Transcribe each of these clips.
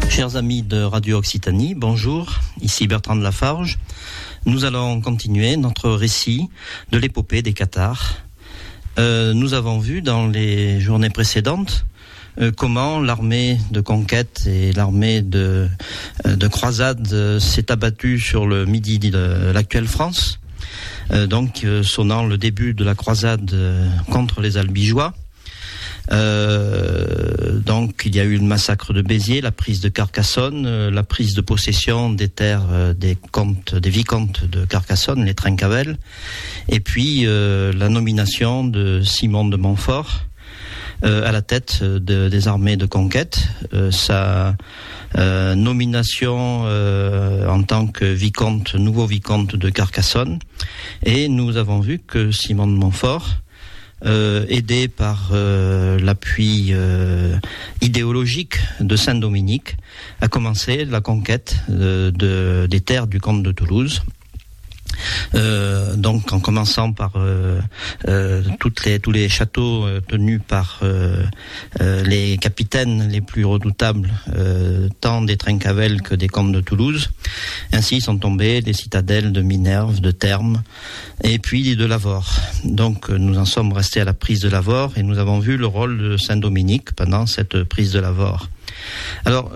Chers amis de Radio Occitanie, bonjour, ici Bertrand de Lafarge. Nous allons continuer notre récit de l'épopée des Cathares. Nous avons vu dans les journées précédentes comment l'armée de conquête et l'armée de croisade s'est abattue sur le midi de l'actuelle France, sonnant le début de la croisade contre les Albigeois. Donc il y a eu le massacre de Béziers, la prise de Carcassonne, la prise de possession des terres des vicomtes de Carcassonne, les Trincavel, et puis la nomination de Simon de Montfort à la tête des armées de conquête. Sa nomination en tant que nouveau vicomte de Carcassonne, et nous avons vu que Simon de Montfort, aidé par l'appui idéologique de Saint-Dominique, a commencé la conquête des terres du comte de Toulouse. Donc en commençant par tous les châteaux tenus par les capitaines les plus redoutables, tant des Trincavel que des comtes de Toulouse. Ainsi sont tombées les citadelles de Minerve, de Thermes et puis de Lavaur. Donc nous en sommes restés à la prise de Lavaur et nous avons vu le rôle de Saint-Dominique pendant cette prise de Lavaur. Alors,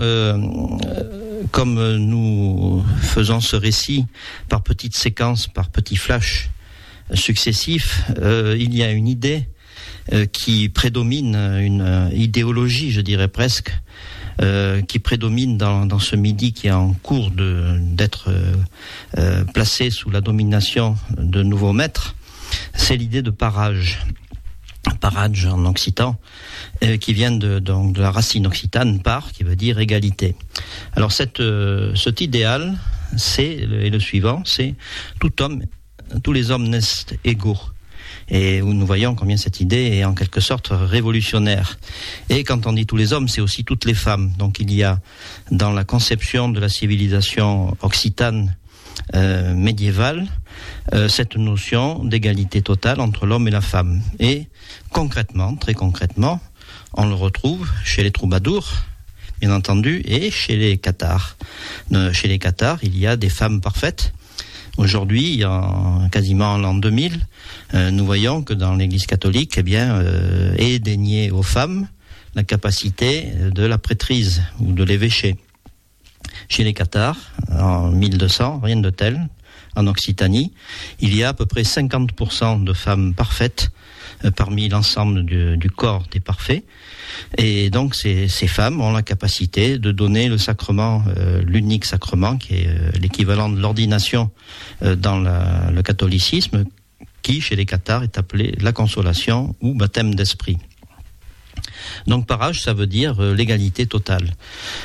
comme nous faisons ce récit par petites séquences, par petits flashs successifs, il y a une idée qui prédomine, une idéologie, je dirais presque, qui prédomine dans ce midi qui est en cours d'être placé sous la domination de nouveaux maîtres. C'est l'idée de parage. Parage en occitan, qui vient de la racine occitane par, qui veut dire égalité. Alors cet idéal, c'est le suivant, c'est tous les hommes naissent égaux. Et où nous voyons combien cette idée est en quelque sorte révolutionnaire. Et quand on dit tous les hommes, c'est aussi toutes les femmes. Donc il y a dans la conception de la civilisation occitane médiévale cette notion d'égalité totale entre l'homme et la femme. Et concrètement, très concrètement, on le retrouve chez les troubadours, bien entendu, et chez les Cathares. Chez les Cathares, il y a des femmes parfaites. Aujourd'hui, quasiment en l'an 2000, nous voyons que dans l'Église catholique, est déniée aux femmes la capacité de la prêtrise ou de l'évêché. Chez les Cathares, en 1200, rien de tel. En Occitanie, il y a à peu près 50% de femmes parfaites parmi l'ensemble du corps des parfaits. Et donc ces femmes ont la capacité de donner le sacrement, l'unique sacrement qui est l'équivalent de l'ordination dans le catholicisme, qui chez les Cathares est appelé la consolation ou baptême d'esprit. Donc parage, ça veut dire l'égalité totale.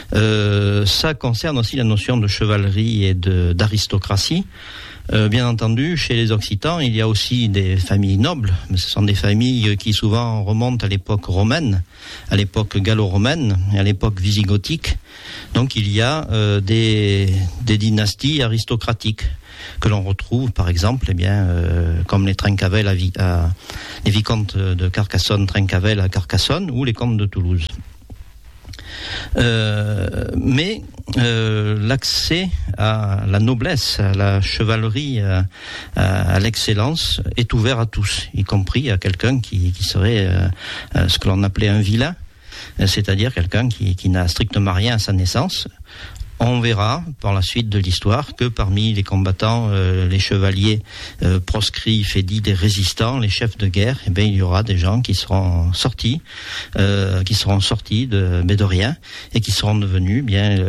Ça concerne aussi la notion de chevalerie et d'aristocratie. Bien entendu, chez les Occitans, il y a aussi des familles nobles, mais ce sont des familles qui souvent remontent à l'époque romaine, à l'époque gallo-romaine et à l'époque visigothique. Donc il y a des dynasties aristocratiques que l'on retrouve, par exemple, comme les Trincavel les vicomtes de Carcassonne, Trincavel à Carcassonne, ou les comtes de Toulouse. Mais l'accès à la noblesse, à la chevalerie, à l'excellence est ouvert à tous, y compris à quelqu'un qui serait ce que l'on appelait un vilain, c'est-à-dire quelqu'un qui n'a strictement rien à sa naissance. On verra par la suite de l'histoire que parmi les combattants, les chevaliers proscrits, faits dits des résistants, les chefs de guerre, il y aura des gens qui seront sortis de rien et qui seront devenus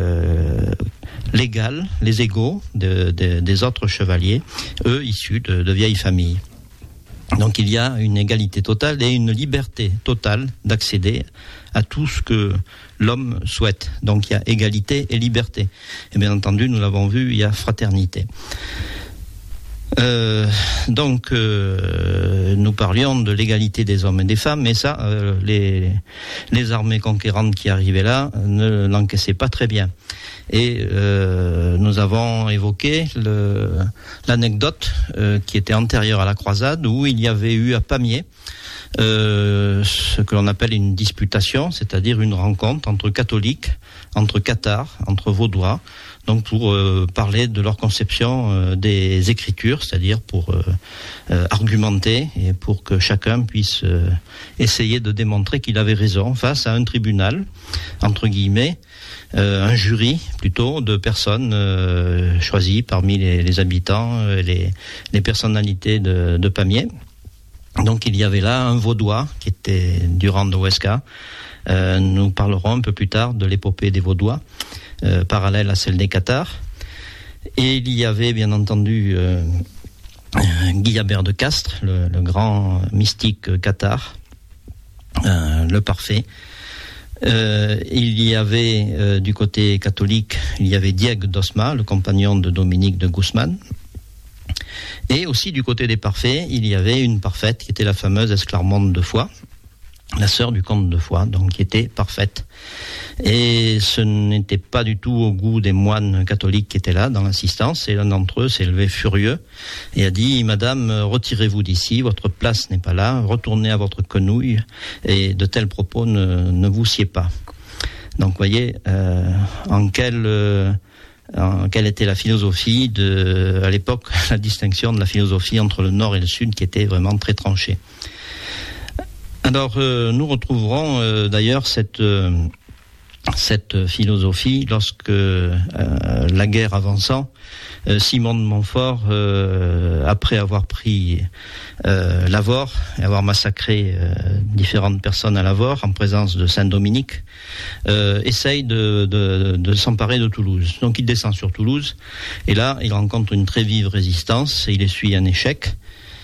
les égaux des autres chevaliers, eux issus de vieilles familles. Donc il y a une égalité totale et une liberté totale d'accéder à tout ce que l'homme souhaite. Donc il y a égalité et liberté. Et bien entendu, nous l'avons vu, il y a fraternité. Nous parlions de l'égalité des hommes et des femmes, mais ça, les armées conquérantes qui arrivaient là ne l'encaissaient pas très bien. Et nous avons évoqué l'anecdote qui était antérieure à la croisade, où il y avait eu à Pamiers ce que l'on appelle une disputation, c'est-à-dire une rencontre entre catholiques, entre cathares, entre vaudois, donc pour parler de leur conception des Écritures, c'est-à-dire pour argumenter et pour que chacun puisse essayer de démontrer qu'il avait raison face à un tribunal, entre guillemets, un jury plutôt de personnes choisies parmi les habitants, les personnalités de Pamiers. Donc il y avait là un Vaudois qui était Durand de Huesca. Nous parlerons un peu plus tard de l'épopée des Vaudois, parallèle à celle des Cathares. Et il y avait bien entendu Guillabert de Castres, le grand mystique cathare, le parfait. Il y avait du côté catholique, il y avait Diègue d'Osma, le compagnon de Dominique de Guzman. Et aussi du côté des parfaits, il y avait une parfaite qui était la fameuse Esclarmonde de Foix, la sœur du comte de Foix, donc qui était parfaite. Et ce n'était pas du tout au goût des moines catholiques qui étaient là dans l'assistance, et l'un d'entre eux s'est levé furieux et a dit « Madame, retirez-vous d'ici, votre place n'est pas là, retournez à votre quenouille, et de tels propos ne vous sied pas. » Donc vous voyez quelle était la philosophie à l'époque, la distinction de la philosophie entre le Nord et le Sud qui était vraiment très tranchée. Alors, nous retrouverons d'ailleurs cette philosophie lorsque, la guerre avançant, Simon de Montfort, après avoir pris Lavaur et avoir massacré différentes personnes à Lavaur en présence de Saint-Dominique, essaye de s'emparer de Toulouse. Donc il descend sur Toulouse et là il rencontre une très vive résistance et il essuie un échec.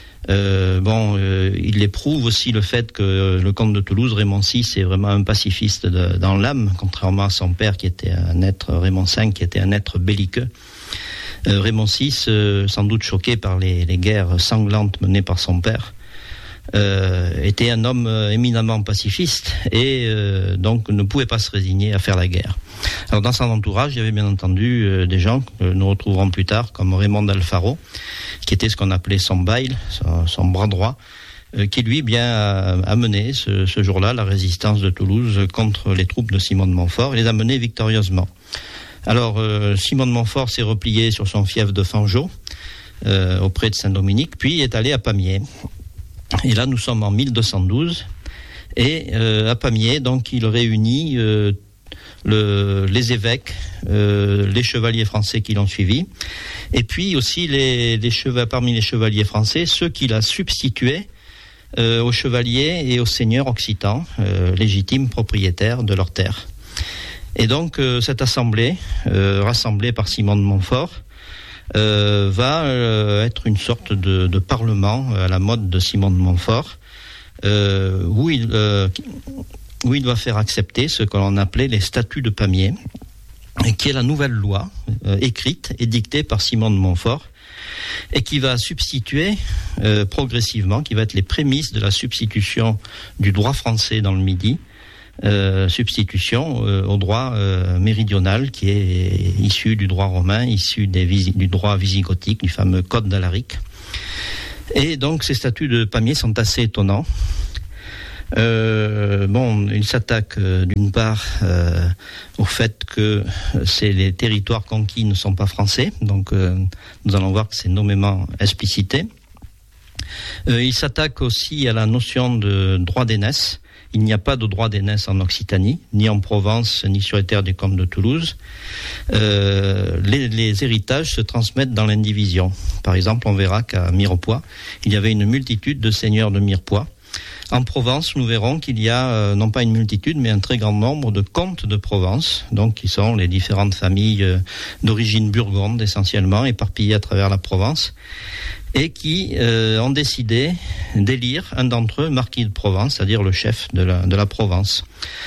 Il éprouve aussi le fait que le comte de Toulouse, Raymond VI, est vraiment un pacifiste dans l'âme, contrairement à son père qui était Raymond V, qui était un être belliqueux. Raymond VI, sans doute choqué par les guerres sanglantes menées par son père, était un homme éminemment pacifiste et donc ne pouvait pas se résigner à faire la guerre. Alors dans son entourage, il y avait bien entendu des gens que nous retrouverons plus tard, comme Raymond d'Alfaro, qui était ce qu'on appelait son bail, son bras droit, qui lui a mené ce jour-là la résistance de Toulouse contre les troupes de Simon de Montfort et les a menés victorieusement. Alors Simon de Montfort s'est replié sur son fief de Fangeau auprès de Saint-Dominique, puis est allé à Pamiers. Et là nous sommes en 1212 et à Pamiers donc il réunit les évêques, les chevaliers français qui l'ont suivi, et puis aussi parmi les chevaliers français, ceux qu'il a substitués aux chevaliers et aux seigneurs occitans, légitimes propriétaires de leurs terres. Et donc cette assemblée, rassemblée par Simon de Montfort, va être une sorte de parlement à la mode de Simon de Montfort, où il doit faire accepter ce que l'on appelait les statuts de Pamiers, qui est la nouvelle loi écrite et dictée par Simon de Montfort, et qui va substituer progressivement, qui va être les prémices de la substitution du droit français dans le Midi, substitution au droit méridional qui est issu du droit romain, issu du droit visigothique, du fameux Code d'Alaric. Et donc ces statuts de Pamiers sont assez étonnants. Il s'attaque d'une part au fait que les territoires conquis ne sont pas français, donc nous allons voir que c'est nommément explicité. Il s'attaque aussi à la notion de droit d'aînesse. Il n'y a pas de droit d'aînesse en Occitanie, ni en Provence, ni sur les terres des comtes de Toulouse. Les héritages se transmettent dans l'indivision. Par exemple, on verra qu'à Mirepoix, il y avait une multitude de seigneurs de Mirepoix. En Provence, nous verrons qu'il y a non pas une multitude, mais un très grand nombre de comtes de Provence, donc qui sont les différentes familles d'origine burgonde essentiellement, éparpillées à travers la Provence, et qui ont décidé d'élire un d'entre eux marquis de Provence, c'est-à-dire le chef de la Provence.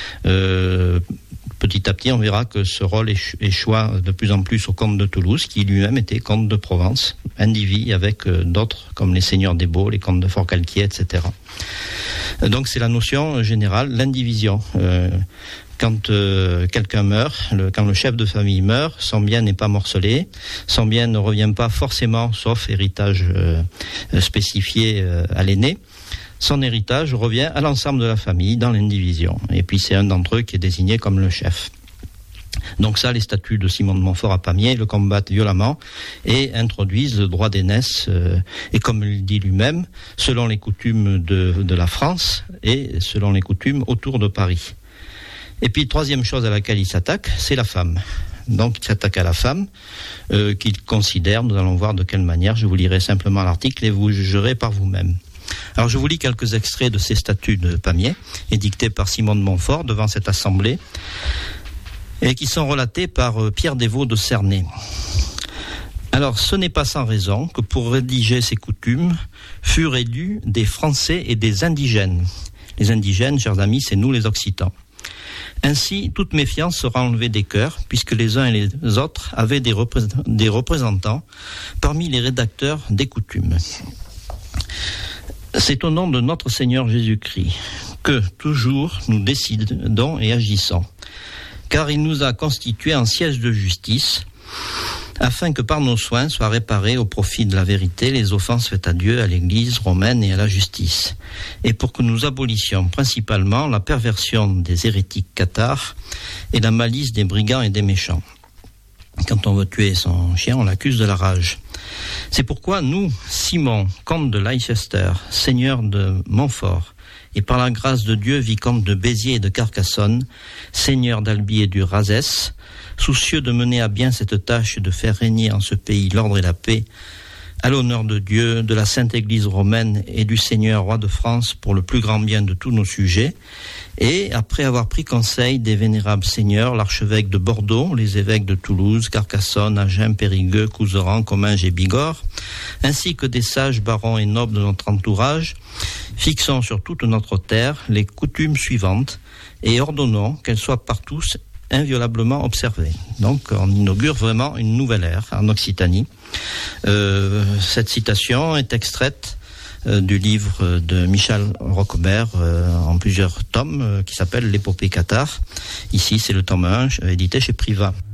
Petit à petit, on verra que ce rôle échoit de plus en plus au comte de Toulouse, qui lui-même était comte de Provence, indivis avec d'autres, comme les seigneurs des Baux, les comtes de Forcalquier, etc. Donc c'est la notion générale, l'indivision. Quand quelqu'un meurt, quand le chef de famille meurt, son bien n'est pas morcelé, son bien ne revient pas forcément, sauf héritage spécifié à l'aîné. son héritage revient à l'ensemble de la famille dans l'indivision. Et puis c'est un d'entre eux qui est désigné comme le chef. Donc ça, les statuts de Simon de Montfort à Pamiers le combattent violemment et introduisent le droit d'aînesse, et comme il dit lui-même, selon les coutumes de la France et selon les coutumes autour de Paris. Et puis, troisième chose à laquelle il s'attaque, c'est la femme. Donc, il s'attaque à la femme, qu'il considère, nous allons voir de quelle manière, je vous lirai simplement l'article et vous jugerez par vous-même. Alors, je vous lis quelques extraits de ces statuts de Pamiers, édictés par Simon de Montfort devant cette assemblée, et qui sont relatés par Pierre Desvaux de Cernay. Alors, ce n'est pas sans raison que pour rédiger ces coutumes furent élus des Français et des indigènes. Les indigènes, chers amis, c'est nous les Occitans. Ainsi, toute méfiance sera enlevée des cœurs, puisque les uns et les autres avaient des représentants parmi les rédacteurs des coutumes. C'est au nom de notre Seigneur Jésus-Christ que toujours nous décidons et agissons, car il nous a constitués en siège de justice, afin que par nos soins soient réparées au profit de la vérité les offenses faites à Dieu, à l'Église romaine et à la justice, et pour que nous abolissions principalement la perversion des hérétiques cathares et la malice des brigands et des méchants. Quand on veut tuer son chien, on l'accuse de la rage. C'est pourquoi nous, Simon, comte de Leicester, seigneur de Montfort, et par la grâce de Dieu, vicomte de Béziers et de Carcassonne, seigneur d'Albi et du Razès, soucieux de mener à bien cette tâche de faire régner en ce pays l'ordre et la paix, à l'honneur de Dieu, de la Sainte Église romaine et du Seigneur roi de France pour le plus grand bien de tous nos sujets, et après avoir pris conseil des vénérables seigneurs, l'archevêque de Bordeaux, les évêques de Toulouse, Carcassonne, Agen, Périgueux, Couserans, Comminges et Bigorre, ainsi que des sages barons et nobles de notre entourage, fixons sur toute notre terre les coutumes suivantes et ordonnons qu'elles soient par tous inviolablement observées. Donc on inaugure vraiment une nouvelle ère en Occitanie. Cette citation est extraite du livre de Michel Rocobert en plusieurs tomes qui s'appelle L'épopée cathare. Ici c'est le tome 1 édité chez Privat.